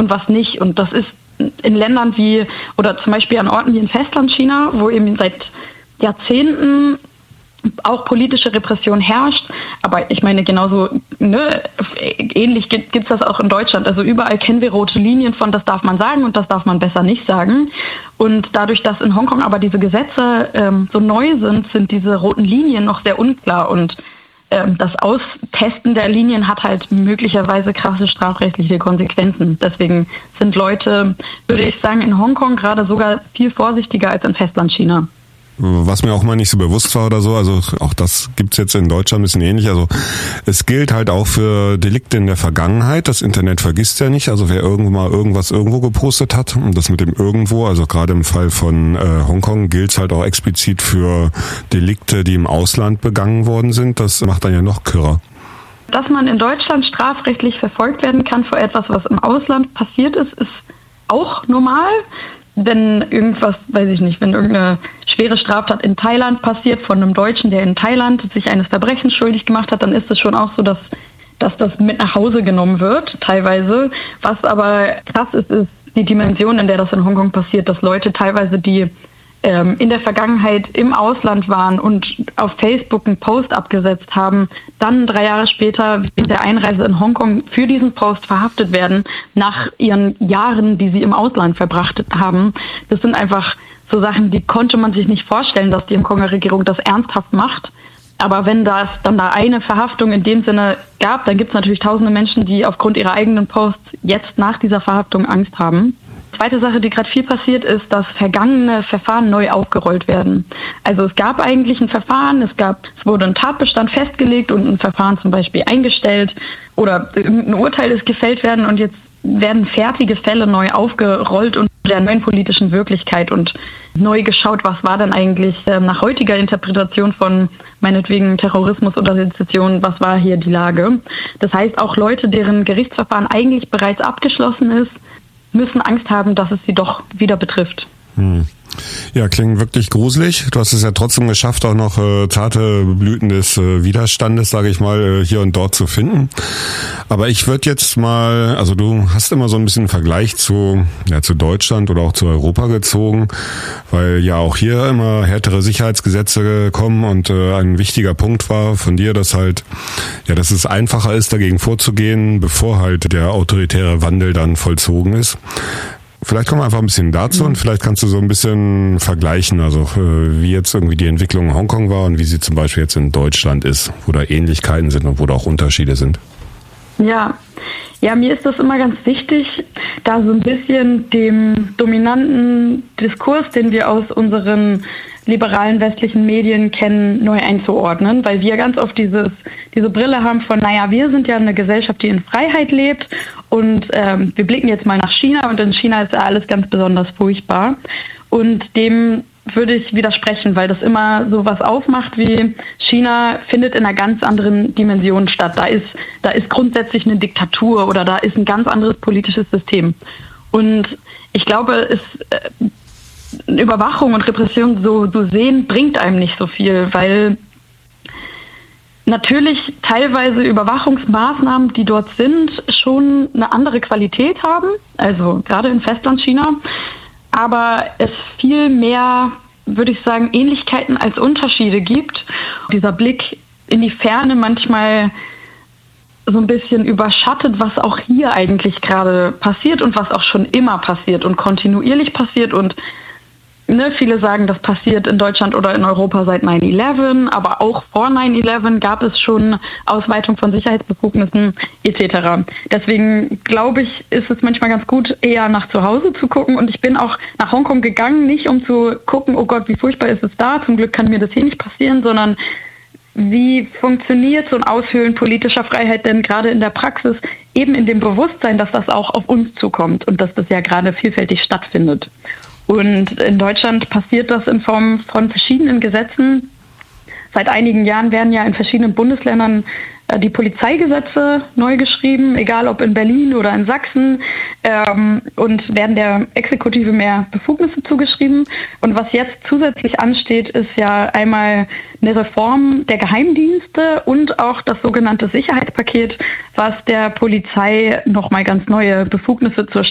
und was nicht. Und das ist in Ländern wie, oder zum Beispiel an Orten wie in Festlandchina, wo eben seit Jahrzehnten auch politische Repression herrscht, aber ich meine genauso, ähnlich gibt's das auch in Deutschland. Also überall kennen wir rote Linien von, das darf man sagen und das darf man besser nicht sagen. Und dadurch, dass in Hongkong aber diese Gesetze so neu sind diese roten Linien noch sehr unklar und das Austesten der Linien hat halt möglicherweise krasse strafrechtliche Konsequenzen. Deswegen sind Leute, würde ich sagen, in Hongkong gerade sogar viel vorsichtiger als in Festlandchina. Was mir auch mal nicht so bewusst war oder so, also auch das gibt's jetzt in Deutschland ein bisschen ähnlich, also es gilt halt auch für Delikte in der Vergangenheit, das Internet vergisst ja nicht, also wer irgendwo mal irgendwas irgendwo gepostet hat und das mit dem irgendwo, also gerade im Fall von Hongkong gilt's halt auch explizit für Delikte, die im Ausland begangen worden sind, das macht dann ja noch kürrer. Dass man in Deutschland strafrechtlich verfolgt werden kann für etwas, was im Ausland passiert ist auch normal. Wenn irgendwas, weiß ich nicht, wenn irgendeine schwere Straftat in Thailand passiert von einem Deutschen, der in Thailand sich eines Verbrechens schuldig gemacht hat, dann ist es schon auch so, dass das mit nach Hause genommen wird, teilweise. Was aber krass ist die Dimension, in der das in Hongkong passiert, dass Leute teilweise, die in der Vergangenheit im Ausland waren und auf Facebook einen Post abgesetzt haben, dann 3 Jahre später wegen der Einreise in Hongkong für diesen Post verhaftet werden, nach ihren Jahren, die sie im Ausland verbracht haben. Das sind einfach so Sachen, die konnte man sich nicht vorstellen, dass die Hongkonger Regierung das ernsthaft macht. Aber wenn das dann da eine Verhaftung in dem Sinne gab, dann gibt es natürlich tausende Menschen, die aufgrund ihrer eigenen Posts jetzt nach dieser Verhaftung Angst haben. Zweite Sache, die gerade viel passiert, ist, dass vergangene Verfahren neu aufgerollt werden. Also es gab eigentlich ein Verfahren, es wurde ein Tatbestand festgelegt und ein Verfahren zum Beispiel eingestellt oder ein Urteil ist gefällt werden und jetzt werden fertige Fälle neu aufgerollt unter der neuen politischen Wirklichkeit und neu geschaut, was war denn eigentlich nach heutiger Interpretation von meinetwegen Terrorismus oder Sezession, was war hier die Lage. Das heißt, auch Leute, deren Gerichtsverfahren eigentlich bereits abgeschlossen ist, müssen Angst haben, dass es sie doch wieder betrifft. Ja, klingt wirklich gruselig. Du hast es ja trotzdem geschafft, auch noch zarte Blüten des Widerstandes, sage ich mal, hier und dort zu finden. Aber ich würde jetzt mal, also du hast immer so ein bisschen einen Vergleich zu Deutschland oder auch zu Europa gezogen, weil ja auch hier immer härtere Sicherheitsgesetze kommen und ein wichtiger Punkt war von dir, dass es einfacher ist, dagegen vorzugehen, bevor halt der autoritäre Wandel dann vollzogen ist. Vielleicht kommen wir einfach ein bisschen dazu und vielleicht kannst du so ein bisschen vergleichen, also wie jetzt irgendwie die Entwicklung in Hongkong war und wie sie zum Beispiel jetzt in Deutschland ist, wo da Ähnlichkeiten sind und wo da auch Unterschiede sind. Ja, mir ist das immer ganz wichtig, da so ein bisschen dem dominanten Diskurs, den wir aus unseren liberalen westlichen Medien kennen, neu einzuordnen, weil wir ganz oft diese Brille haben von, wir sind ja eine Gesellschaft, die in Freiheit lebt und wir blicken jetzt mal nach China und in China ist ja alles ganz besonders furchtbar und dem würde ich widersprechen, weil das immer so was aufmacht wie China findet in einer ganz anderen Dimension statt. Da ist grundsätzlich eine Diktatur oder da ist ein ganz anderes politisches System. Und ich glaube, Überwachung und Repression so sehen, bringt einem nicht so viel, weil natürlich teilweise Überwachungsmaßnahmen, die dort sind, schon eine andere Qualität haben, also gerade in Festlandchina, aber es viel mehr, würde ich sagen, Ähnlichkeiten als Unterschiede gibt. Dieser Blick in die Ferne manchmal so ein bisschen überschattet, was auch hier eigentlich gerade passiert und was auch schon immer passiert und kontinuierlich passiert und viele sagen, das passiert in Deutschland oder in Europa seit 9/11, aber auch vor 9/11 gab es schon Ausweitung von Sicherheitsbefugnissen etc. Deswegen glaube ich, ist es manchmal ganz gut, eher nach zu Hause zu gucken und ich bin auch nach Hongkong gegangen, nicht um zu gucken, oh Gott, wie furchtbar ist es da, zum Glück kann mir das hier nicht passieren, sondern wie funktioniert so ein Aushöhlen politischer Freiheit denn gerade in der Praxis, eben in dem Bewusstsein, dass das auch auf uns zukommt und dass das ja gerade vielfältig stattfindet. Und in Deutschland passiert das in Form von verschiedenen Gesetzen. Seit einigen Jahren werden ja in verschiedenen Bundesländern die Polizeigesetze neu geschrieben, egal ob in Berlin oder in Sachsen, und werden der Exekutive mehr Befugnisse zugeschrieben. Und was jetzt zusätzlich ansteht, ist ja einmal eine Reform der Geheimdienste und auch das sogenannte Sicherheitspaket, was der Polizei nochmal ganz neue Befugnisse zur